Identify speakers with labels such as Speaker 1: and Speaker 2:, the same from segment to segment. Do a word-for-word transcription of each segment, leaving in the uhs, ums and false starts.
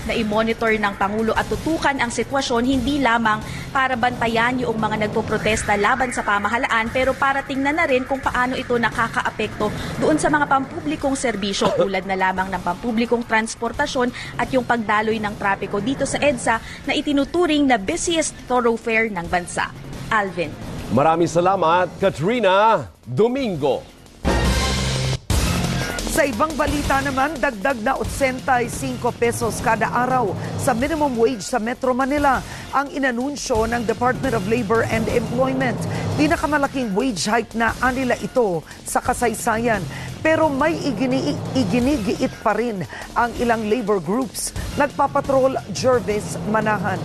Speaker 1: na i-monitor ng Pangulo at tutukan ang sitwasyon hindi lamang para bantayan yung mga nagpoprotesta laban sa pamahalaan pero para tingnan na rin kung paano ito nakakaapekto doon sa mga pampublikong serbisyo tulad na lamang ng pampublikong transportasyon at yung pagdaloy ng trapiko dito sa EDSA na itinuturing na busiest thoroughfare ng bansa. Alvin.
Speaker 2: Maraming salamat, Katrina Domingo.
Speaker 3: Sa ibang balita naman, dagdag na eighty-five pesos kada araw sa minimum wage sa Metro Manila ang inanunsyo ng Department of Labor and Employment. Pinakamalaking wage hike na anila ito sa kasaysayan. Pero may igini iginigiit pa rin ang ilang labor groups. Nagpapatrol Jervis Manahan.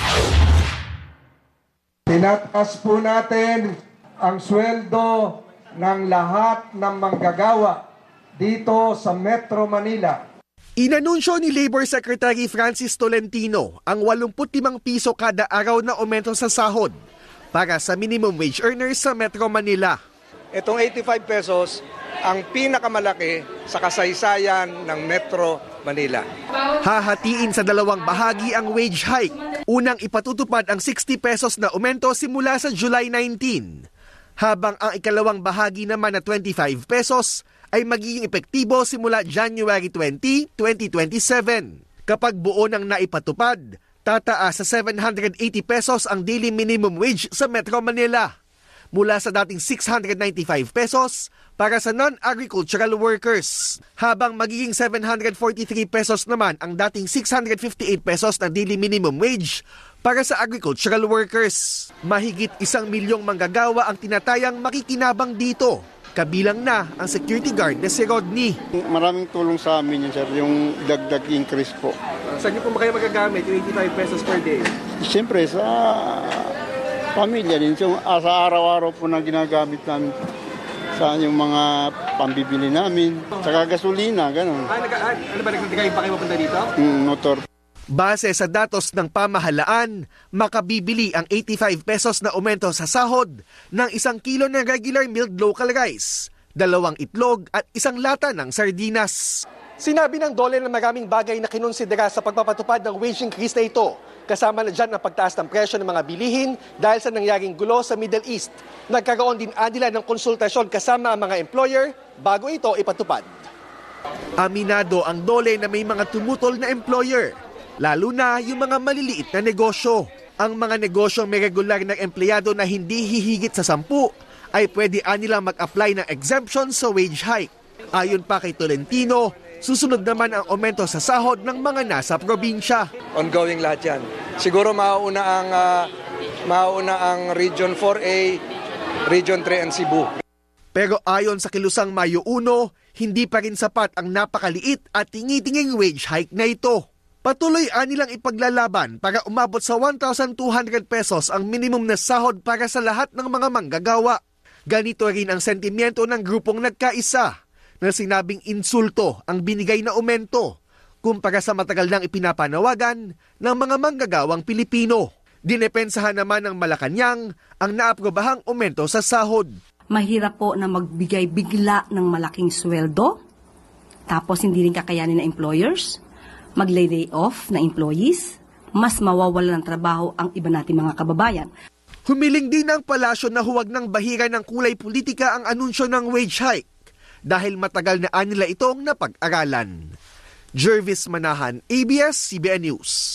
Speaker 4: Tinataas po natin ang sweldo ng lahat ng manggagawa dito sa Metro Manila.
Speaker 5: Inanunsyo ni Labor Secretary Francis Tolentino ang eighty-five piso kada araw na aumento sa sahod para sa minimum wage earners sa Metro Manila.
Speaker 4: Itong eighty-five pesos ang pinakamalaki sa kasaysayan ng Metro Manila.
Speaker 5: Hahatiin sa dalawang bahagi ang wage hike. Unang ipatutupad ang sixty pesos na aumento simula sa July nineteenth, habang ang ikalawang bahagi naman na twenty-five pesos ay magiging epektibo simula January twentieth, twenty twenty-seven. Kapag buo nang naipatupad, tataas sa seven hundred eighty pesos ang daily minimum wage sa Metro Manila, mula sa dating six hundred ninety-five pesos para sa non-agricultural workers, habang magiging seven hundred forty-three pesos naman ang dating six hundred fifty-eight pesos na daily minimum wage para sa agricultural workers. Mahigit isang milyong manggagawa ang tinatayang makikinabang dito, kabilang na ang security guard na si Rodney.
Speaker 6: Maraming tulong sa amin yun, sir, yung dagdag increase po.
Speaker 5: Saan niyo po ba kayo magagamit yung eighty-five pesos per day?
Speaker 6: Siyempre, sa pamilya din. So, sa araw-araw po na ginagamit namin sa yung mga pambibili namin. Saka gasolina, gano'n.
Speaker 5: Ah, nag- ah, ano ba, nagtitikayin pa kayo mapunta dito?
Speaker 6: Mm, motor.
Speaker 5: Base sa datos ng pamahalaan, makabibili ang eighty-five pesos na aumento sa sahod ng isang kilo ng regular milled local rice, dalawang itlog at isang lata ng sardinas. Sinabi ng Dole na maraming bagay na kinonsidera sa pagpapatupad ng wage increase na ito. Kasama na dyan ang pagtaas ng presyo ng mga bilihin dahil sa nangyaring gulo sa Middle East. Nagkaroon din adila ng konsultasyon kasama ang mga employer bago ito ipatupad. Aminado ang Dole na may mga tumutol na employer, lalo na yung mga maliliit na negosyo. Ang mga negosyong may regular na empleyado na hindi hihigit sa sampu ay pwede anilang mag-apply ng exemption sa wage hike. Ayon pa kay Tolentino, susunod naman ang aumento sa sahod ng mga nasa probinsya.
Speaker 4: Ongoing lahat yan. Siguro mauna ang, uh, mauna ang Region four A, Region three and Cebu.
Speaker 5: Pero ayon sa Kilusang Mayo one, hindi pa rin sapat ang napakaliit at tingi-tinging wage hike na ito. Patuloy anilang ipaglalaban para umabot sa one thousand two hundred pesos ang minimum na sahod para sa lahat ng mga manggagawa. Ganito rin ang sentimiento ng grupong nagkaisa na sinabing insulto ang binigay na aumento kumpara sa matagal nang ipinapanawagan ng mga manggagawang Pilipino. Dinepensahan naman ng Malacanang ang naaprobahang aumento sa sahod.
Speaker 7: Mahirap po na magbigay bigla ng malaking sweldo, tapos hindi rin kakayanin na employers, mag-lay off na employees, mas mawawala ng trabaho ang iba nating mga kababayan.
Speaker 5: Humiling din ang palasyo na huwag ng bahira ng kulay politika ang anunsyo ng wage hike dahil matagal na anila itong napag-aralan. Jervis Manahan, A B S C B N News.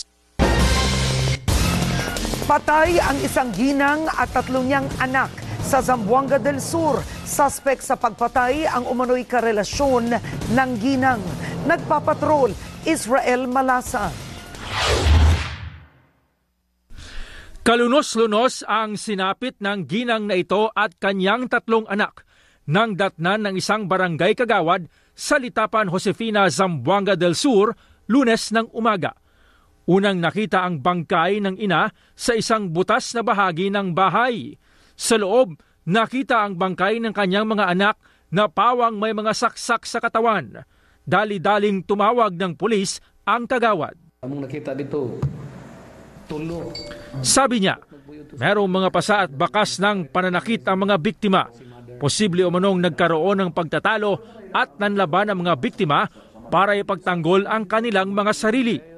Speaker 3: Patay ang isang ginang at tatlong niyang anak sa Zamboanga del Sur. Suspect sa pagpatay ang umano'y karelasyon ng ginang. Nagpapatrol, Israel Malasa.
Speaker 8: Kalunos-lunos ang sinapit ng ginang na ito at kanyang tatlong anak nang datnan ng isang barangay kagawad sa Litapan, Josefina, Zamboanga del Sur, Lunes ng umaga. Unang nakita ang bangkay ng ina sa isang butas na bahagi ng bahay. Sa loob, nakita ang bangkay ng kanyang mga anak na pawang may mga saksak sa katawan. Dali-daling tumawag ng pulis ang kagawad.
Speaker 9: Among nakita dito, tulo.
Speaker 8: Sabi niya, merong mga pasa at bakas ng pananakit ang mga biktima. Posible umanong nagkaroon ng pagtatalo at nanlaban ang mga biktima para ipagtanggol ang kanilang mga sarili.